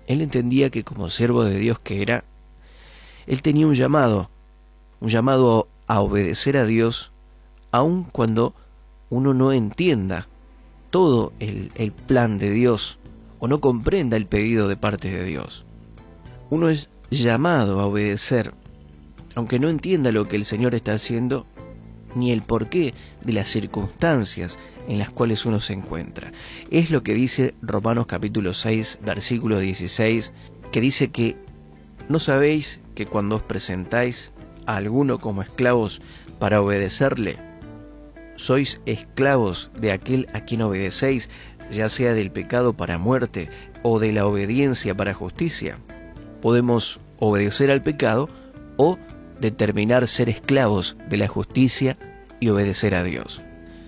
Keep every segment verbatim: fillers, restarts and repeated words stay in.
Él entendía que como siervo de Dios que era, él tenía un llamado, un llamado a obedecer a Dios, aun cuando uno no entienda todo el, el plan de Dios o no comprenda el pedido de parte de Dios. Uno es llamado a obedecer, aunque no entienda lo que el Señor está haciendo, ni el porqué de las circunstancias en las cuales uno se encuentra. Es lo que dice Romanos capítulo seis, versículo dieciséis, que dice que ¿no sabéis que cuando os presentáis a alguno como esclavos para obedecerle, sois esclavos de aquel a quien obedecéis, ya sea del pecado para muerte o de la obediencia para justicia? Podemos obedecer al pecado o determinar ser esclavos de la justicia y obedecer a Dios.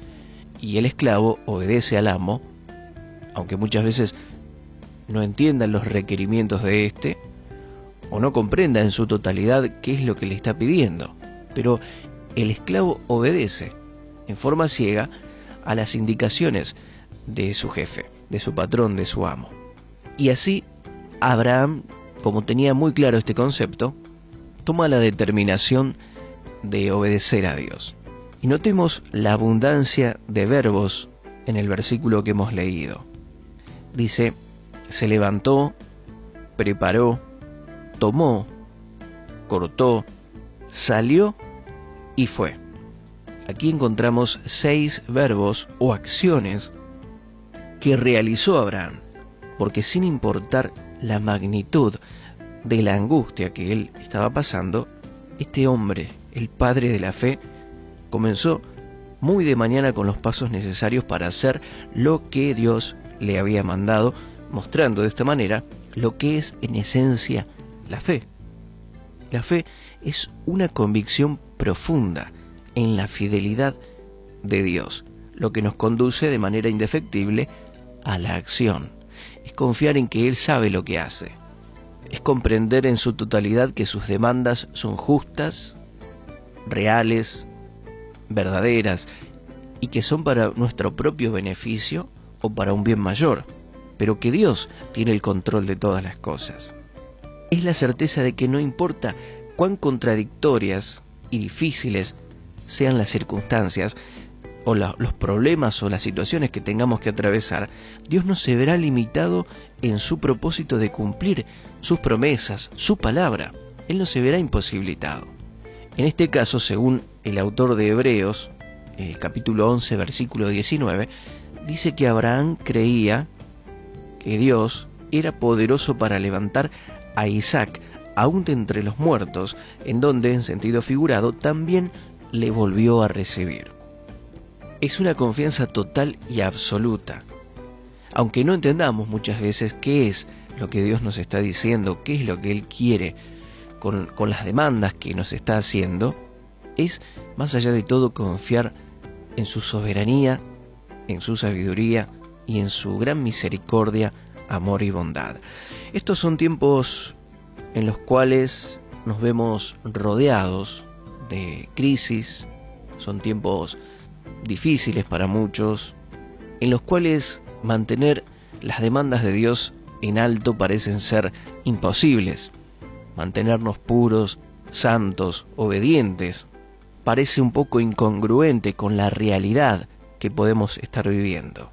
Y el esclavo obedece al amo, aunque muchas veces no entienda los requerimientos de éste, o no comprenda en su totalidad qué es lo que le está pidiendo. Pero el esclavo obedece en forma ciega a las indicaciones de su jefe, de su patrón, de su amo. Y así Abraham, como tenía muy claro este concepto, toma la determinación de obedecer a Dios. Y notemos la abundancia de verbos en el versículo que hemos leído. Dice, se levantó, preparó, tomó, cortó, salió y fue. Aquí encontramos seis verbos o acciones que realizó Abraham, porque sin importar la magnitud de la angustia que él estaba pasando, este hombre, el padre de la fe, comenzó muy de mañana con los pasos necesarios para hacer lo que Dios le había mandado, mostrando de esta manera lo que es en esencia la fe. La fe es una convicción profunda en la fidelidad de Dios, lo que nos conduce de manera indefectible a la acción. Es confiar en que Él sabe lo que hace. Es comprender en su totalidad que sus demandas son justas, reales, verdaderas, y que son para nuestro propio beneficio o para un bien mayor, pero que Dios tiene el control de todas las cosas. Es la certeza de que no importa cuán contradictorias y difíciles sean las circunstancias, o la, los problemas o las situaciones que tengamos que atravesar, Dios no se verá limitado en su propósito de cumplir sus promesas, su palabra. Él no se verá imposibilitado. En este caso, según el autor de Hebreos, eh, capítulo once, versículo diecinueve, dice que Abraham creía que Dios era poderoso para levantar a Isaac aún de entre los muertos, en donde, en sentido figurado, también le volvió a recibir. Es una confianza total y absoluta. Aunque no entendamos muchas veces qué es lo que Dios nos está diciendo, qué es lo que Él quiere con, con las demandas que nos está haciendo, es, más allá de todo, confiar en su soberanía, en su sabiduría y en su gran misericordia, amor y bondad. Estos son tiempos en los cuales nos vemos rodeados de crisis, son tiempos difíciles para muchos, en los cuales mantener las demandas de Dios en alto parecen ser imposibles. Mantenernos puros, santos, obedientes, parece un poco incongruente con la realidad que podemos estar viviendo.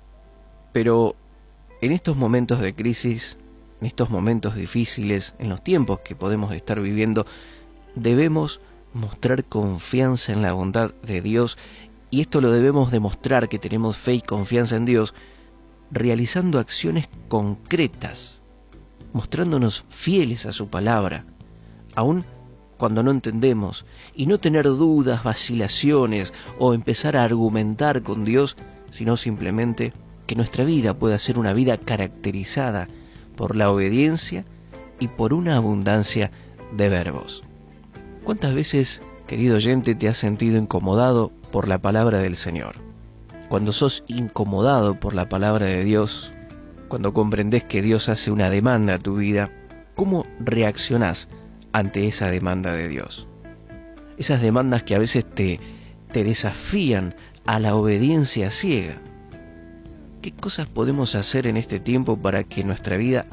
Pero en estos momentos de crisis, en estos momentos difíciles, en los tiempos que podemos estar viviendo, debemos mostrar confianza en la bondad de Dios, y esto lo debemos demostrar que tenemos fe y confianza en Dios, realizando acciones concretas, mostrándonos fieles a su palabra, aun cuando no entendemos, y no tener dudas, vacilaciones o empezar a argumentar con Dios, sino simplemente que nuestra vida pueda ser una vida caracterizada por la obediencia y por una abundancia de verbos. ¿Cuántas veces, querido oyente, te has sentido incomodado por la palabra del Señor? Cuando sos incomodado por la palabra de Dios, cuando comprendes que Dios hace una demanda a tu vida, ¿cómo reaccionás ante esa demanda de Dios? Esas demandas que a veces te, te desafían a la obediencia ciega. ¿Qué cosas podemos hacer en este tiempo para que nuestra vida